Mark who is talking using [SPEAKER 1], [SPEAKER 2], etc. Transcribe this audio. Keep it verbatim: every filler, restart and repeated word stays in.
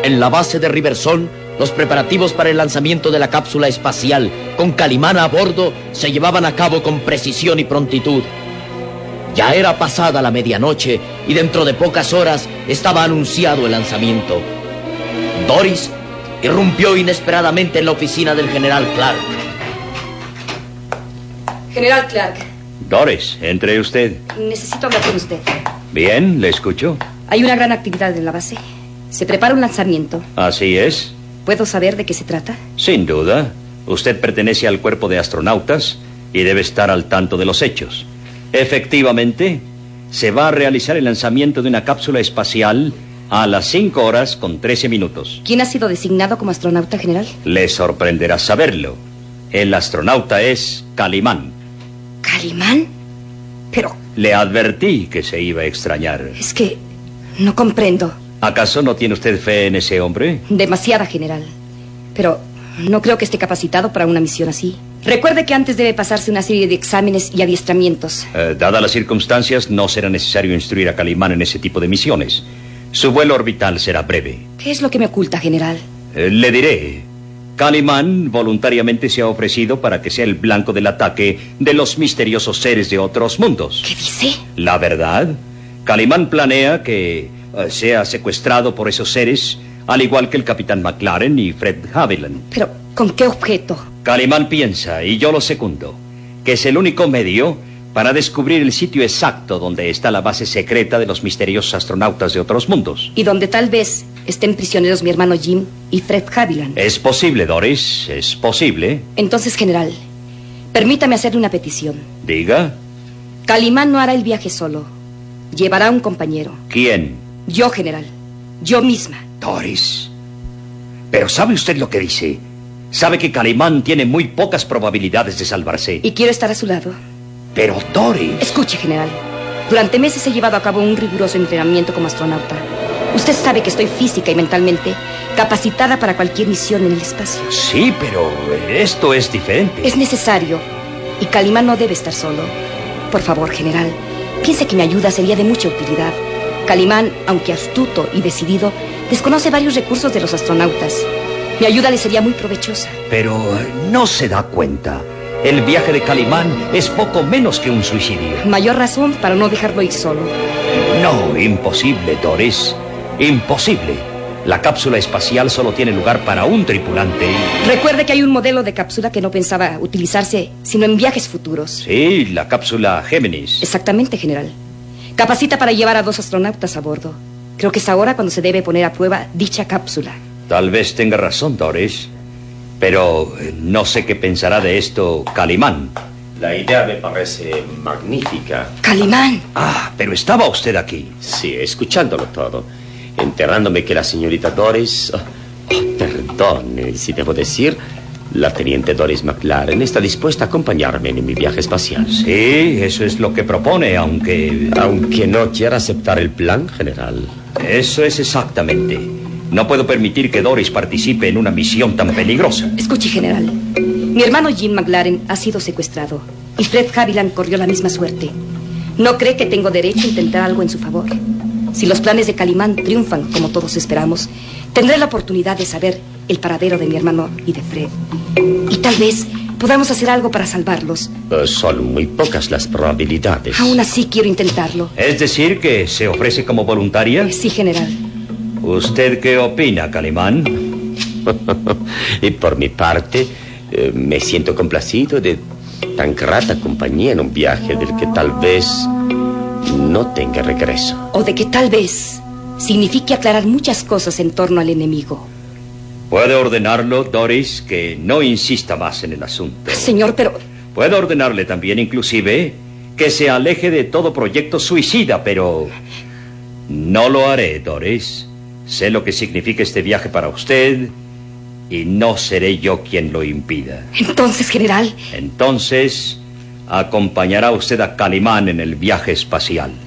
[SPEAKER 1] En la base de Riversón, los preparativos para el lanzamiento de la cápsula espacial con Calimán a bordo se llevaban a cabo con precisión y prontitud. Ya era pasada la medianoche y dentro de pocas horas estaba anunciado el lanzamiento. Doris irrumpió inesperadamente en la oficina del general Clark.
[SPEAKER 2] General Clark.
[SPEAKER 3] Doris, entre usted.
[SPEAKER 2] Necesito hablar con usted.
[SPEAKER 3] Bien, le escucho.
[SPEAKER 2] Hay una gran actividad en la base. Se prepara un lanzamiento.
[SPEAKER 3] Así es.
[SPEAKER 2] ¿Puedo saber de qué se trata?
[SPEAKER 3] Sin duda. Usted pertenece al cuerpo de astronautas y debe estar al tanto de los hechos. Efectivamente, se va a realizar el lanzamiento de una cápsula espacial a las cinco horas con trece minutos.
[SPEAKER 2] ¿Quién ha sido designado como astronauta, general?
[SPEAKER 3] Le sorprenderá saberlo. El astronauta es Calimán.
[SPEAKER 2] ¿Calimán? Pero...
[SPEAKER 3] Le advertí que se iba a extrañar.
[SPEAKER 2] Es que no comprendo.
[SPEAKER 3] ¿Acaso no tiene usted fe en ese hombre?
[SPEAKER 2] Demasiada, general. Pero no creo que esté capacitado para una misión así. Recuerde que antes debe pasarse una serie de exámenes y adiestramientos.
[SPEAKER 3] Eh, dadas las circunstancias, no será necesario instruir a Calimán en ese tipo de misiones. Su vuelo orbital será breve.
[SPEAKER 2] ¿Qué es lo que me oculta, general?
[SPEAKER 3] Eh, le diré. Calimán voluntariamente se ha ofrecido para que sea el blanco del ataque de los misteriosos seres de otros mundos.
[SPEAKER 2] ¿Qué dice?
[SPEAKER 3] La verdad, Calimán planea que uh, sea secuestrado por esos seres, al igual que el capitán McLaren y Fred Haviland.
[SPEAKER 2] ¿Pero con qué objeto?
[SPEAKER 3] Calimán piensa, y yo lo secundo, que es el único medio para descubrir el sitio exacto donde está la base secreta de los misteriosos astronautas de otros mundos.
[SPEAKER 2] Y donde tal vez estén prisioneros mi hermano Jim y Fred Haviland.
[SPEAKER 3] Es posible, Doris, es posible.
[SPEAKER 2] Entonces, general, permítame hacerle una petición.
[SPEAKER 3] Diga.
[SPEAKER 2] Calimán no hará el viaje solo. Llevará a un compañero.
[SPEAKER 3] ¿Quién?
[SPEAKER 2] Yo, general. Yo misma.
[SPEAKER 3] Doris. Pero ¿sabe usted lo que dice? Sabe que Calimán tiene muy pocas probabilidades de salvarse.
[SPEAKER 2] Y quiero estar a su lado.
[SPEAKER 3] Pero, Doris...
[SPEAKER 2] Escuche, general. Durante meses he llevado a cabo un riguroso entrenamiento como astronauta. Usted sabe que estoy física y mentalmente capacitada para cualquier misión en el espacio.
[SPEAKER 3] Sí, pero esto es diferente.
[SPEAKER 2] Es necesario. Y Calimán no debe estar solo. Por favor, general, piense que mi ayuda sería de mucha utilidad. Calimán, aunque astuto y decidido, desconoce varios recursos de los astronautas. Mi ayuda le sería muy provechosa.
[SPEAKER 3] Pero no se da cuenta. El viaje de Calimán es poco menos que un suicidio.
[SPEAKER 2] Mayor razón para no dejarlo ir solo.
[SPEAKER 3] No, imposible, Doris. Imposible. La cápsula espacial solo tiene lugar para un tripulante y...
[SPEAKER 2] Recuerde que hay un modelo de cápsula que no pensaba utilizarse sino en viajes futuros.
[SPEAKER 3] Sí, la cápsula Géminis.
[SPEAKER 2] Exactamente, general. Capacita para llevar a dos astronautas a bordo. Creo que es ahora cuando se debe poner a prueba dicha cápsula.
[SPEAKER 3] Tal vez tenga razón, Doris. Pero no sé qué pensará de esto Calimán.
[SPEAKER 4] La idea me parece magnífica.
[SPEAKER 2] ¡Calimán!
[SPEAKER 3] Ah, pero estaba usted aquí.
[SPEAKER 4] Sí, escuchándolo todo. Enterándome que la señorita Doris... Oh, perdón, si debo decir... La teniente Doris McLaren está dispuesta a acompañarme en mi viaje espacial.
[SPEAKER 3] Sí, eso es lo que propone, aunque...
[SPEAKER 4] Aunque no quiera aceptar el plan, general.
[SPEAKER 3] Eso es exactamente. No puedo permitir que Doris participe en una misión tan peligrosa.
[SPEAKER 2] Escuche, general. Mi hermano Jim McLaren ha sido secuestrado y Fred Haviland corrió la misma suerte. ¿No cree que tengo derecho a intentar algo en su favor? Si los planes de Calimán triunfan, como todos esperamos, tendré la oportunidad de saber el paradero de mi hermano y de Fred. Y tal vez podamos hacer algo para salvarlos.
[SPEAKER 4] Uh, son muy pocas las probabilidades.
[SPEAKER 2] Aún así quiero intentarlo.
[SPEAKER 3] ¿Es decir que se ofrece como voluntaria?
[SPEAKER 2] Sí, general.
[SPEAKER 3] ¿Usted qué opina, Calimán?
[SPEAKER 4] Y por mi parte, eh, me siento complacido de tan grata compañía en un viaje del que tal vez no tenga regreso.
[SPEAKER 2] O de que tal vez signifique aclarar muchas cosas en torno al enemigo.
[SPEAKER 3] ¿Puede ordenarlo, Doris, que no insista más en el asunto?
[SPEAKER 2] Señor, pero...
[SPEAKER 3] Puedo ordenarle también, inclusive, que se aleje de todo proyecto suicida, pero... No lo haré, Doris. Sé lo que significa este viaje para usted y no seré yo quien lo impida.
[SPEAKER 2] Entonces, general...
[SPEAKER 3] Entonces, acompañará usted a Calimán en el viaje espacial.